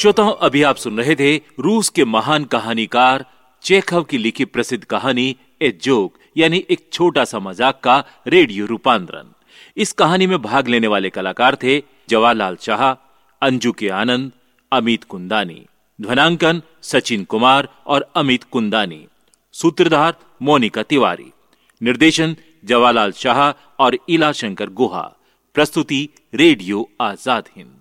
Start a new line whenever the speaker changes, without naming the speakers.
श्रोताओं, अभी आप सुन रहे थे रूस के महान कहानीकार चेखव की लिखी प्रसिद्ध कहानी ए जोक यानी एक छोटा सा मजाक का रेडियो रूपांतरण। इस कहानी में भाग लेने वाले कलाकार थे जवाहरलाल शाह, अंजू के आनंद, अमित कुंदानी। ध्वनांकन सचिन कुमार और अमित कुंदानी। सूत्रधार मोनिका तिवारी। निर्देशन जवाहरलाल शाह और इला शंकर गुहा। प्रस्तुति रेडियो आजाद हिंद।